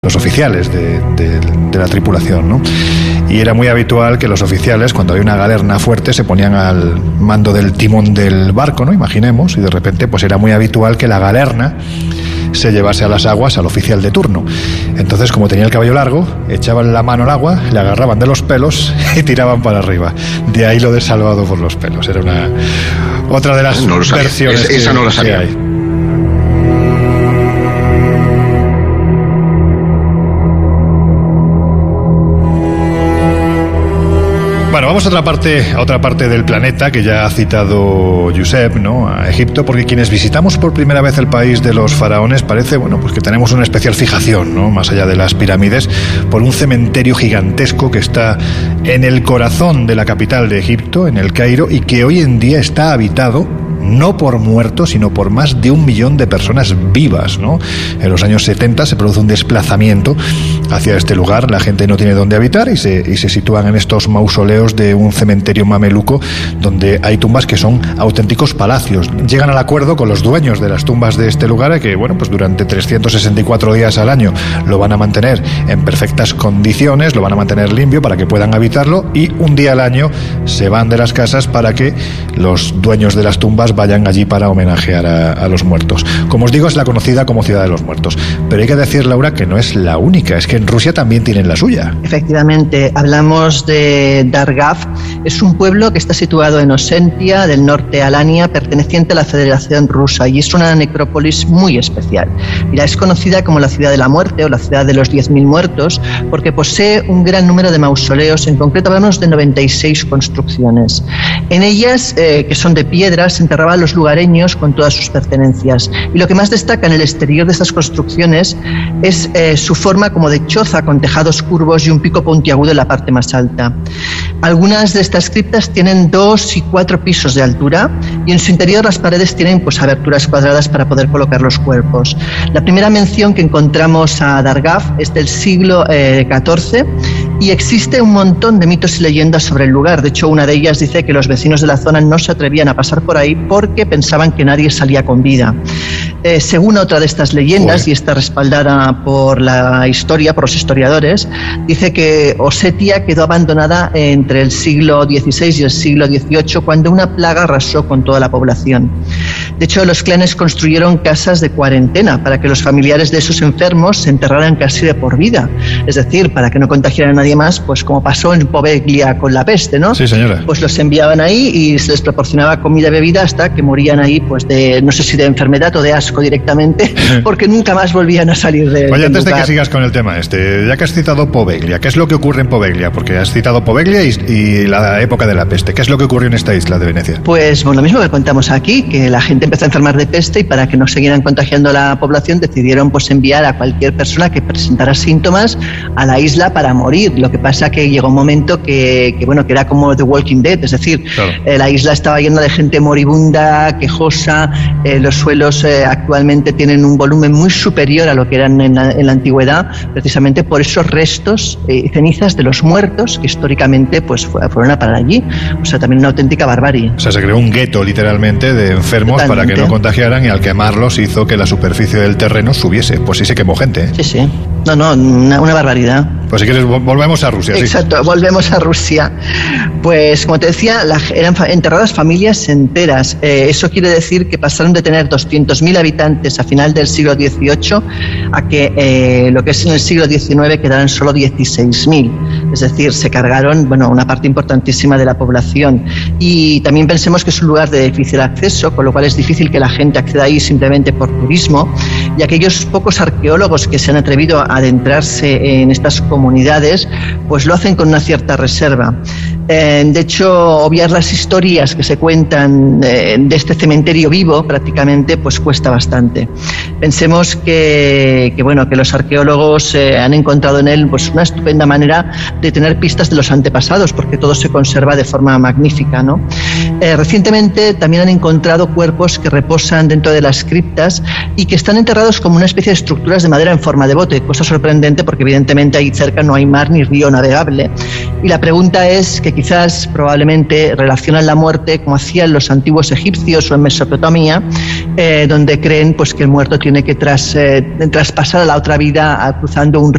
los oficiales de la tripulación, ¿no? Y era muy habitual que los oficiales, cuando había una galerna fuerte, se ponían al mando del timón del barco, ¿no? Imaginemos, y de repente pues era muy habitual que la galerna se llevase a las aguas al oficial de turno. Entonces, como tenía el cabello largo, echaban la mano al agua, le agarraban de los pelos y tiraban para arriba. De ahí lo de salvado por los pelos. Era otra de las versiones esa no la sabía. Que hay. Bueno, vamos a otra parte del planeta que ya ha citado Josep, ¿no? A Egipto, porque quienes visitamos por primera vez el país de los faraones parece, bueno, pues que tenemos una especial fijación, ¿no? Más allá de las pirámides, por un cementerio gigantesco que está en el corazón de la capital de Egipto, en el Cairo, y que hoy en día está habitado no por muertos, sino por más de 1 millón de personas vivas, ¿no? En los años 70 se produce un desplazamiento hacia este lugar, la gente no tiene dónde habitar y se sitúan en estos mausoleos de un cementerio mameluco donde hay tumbas que son auténticos palacios. Llegan al acuerdo con los dueños de las tumbas de este lugar que, bueno, pues durante 364 días al año lo van a mantener en perfectas condiciones, lo van a mantener limpio para que puedan habitarlo, y un día al año se van de las casas para que los dueños de las tumbas vayan allí para homenajear a los muertos. Como os digo, es la conocida como Ciudad de los Muertos. Pero hay que decir, Laura, que no es la única. Es que en Rusia también tienen la suya. Efectivamente, hablamos de Dargav. Es un pueblo que está situado en Osetia, del norte de Alania, perteneciente a la Federación Rusa, y es una necrópolis muy especial. Mira, es conocida como la Ciudad de la Muerte o la Ciudad de los 10.000 muertos porque posee un gran número de mausoleos. En concreto hablamos de 96 construcciones. En ellas, que son de piedra, se enterraban los lugareños con todas sus pertenencias. Y lo que más destaca en el exterior de estas construcciones es su forma como de choza, con tejados curvos y un pico puntiagudo en la parte más alta. Algunas de estas criptas tienen 2 y 4 pisos de altura, y en su interior las paredes tienen pues aberturas cuadradas para poder colocar los cuerpos. La primera mención que encontramos a Dargav es del siglo XIV, y existe un montón de mitos y leyendas sobre el lugar. De hecho, una de ellas dice que los vecinos de la zona no se atrevían a pasar por ahí porque pensaban que nadie salía con vida. Según otra de estas leyendas, y está respaldada por la historia, por los historiadores, dice que Osetia quedó abandonada entre el siglo XVI y el siglo XVIII cuando una plaga arrasó con toda la población. De hecho, los clanes construyeron casas de cuarentena para que los familiares de esos enfermos se enterraran casi de por vida. Es decir, para que no contagiaran a nadie más, pues como pasó en Poveglia con la peste, ¿no? Sí, señora. Pues los enviaban ahí y se les proporcionaba comida y bebida hasta que morían ahí, pues de, no sé si de enfermedad o de asco directamente, porque nunca más volvían a salir del Oye, antes lugar. de que sigas con el tema ya que has citado Poveglia, ¿qué es lo que ocurre en Poveglia? Porque has citado Poveglia y la época de la peste. ¿Qué es lo que ocurrió en esta isla de Venecia? Pues bueno, lo mismo que contamos aquí, que la gente empezó a enfermar de peste, y para que no siguieran contagiando a la población decidieron pues enviar a cualquier persona que presentara síntomas a la isla para morir. Lo que pasa que llegó un momento que era como The Walking Dead, es decir, claro, la isla estaba llena de gente moribunda, quejosa. Los suelos actualmente tienen un volumen muy superior a lo que eran en la antigüedad, precisamente por esos restos y cenizas de los muertos que históricamente pues fueron a parar allí. O sea, también una auténtica barbarie. O sea, se creó un gueto literalmente de enfermos. Totalmente. Para que no contagiaran, y al quemarlos hizo que la superficie del terreno subiese. Pues sí se quemó gente, ¿eh? Sí. Una barbaridad. Pues si quieres volvemos a Rusia. Exacto, sí. Volvemos a Rusia. Pues como te decía, eran enterradas familias enteras. Eso quiere decir que pasaron de tener 200.000 habitantes a final del siglo XVIII a que lo que es en el siglo XIX quedaran solo 16.000. Es decir, se cargaron una parte importantísima de la población. Y también pensemos que es un lugar de difícil acceso, con lo cual es difícil que la gente acceda ahí simplemente por turismo. Y aquellos pocos arqueólogos que se han atrevido a adentrarse en estas comunidades, pues lo hacen con una cierta reserva. De hecho, obviar las historias que se cuentan de este cementerio vivo prácticamente pues cuesta bastante. Pensemos que los arqueólogos han encontrado en él pues una estupenda manera de tener pistas de los antepasados, porque todo se conserva de forma magnífica, ¿no? Recientemente también han encontrado cuerpos que reposan dentro de las criptas y que están enterrados como una especie de estructuras de madera en forma de bote, cosa sorprendente porque evidentemente ahí cerca no hay mar ni río navegable. Y la pregunta es que quizás probablemente relacionan la muerte como hacían los antiguos egipcios o en Mesopotamia, donde creen pues que el muerto tiene que traspasar a la otra vida cruzando un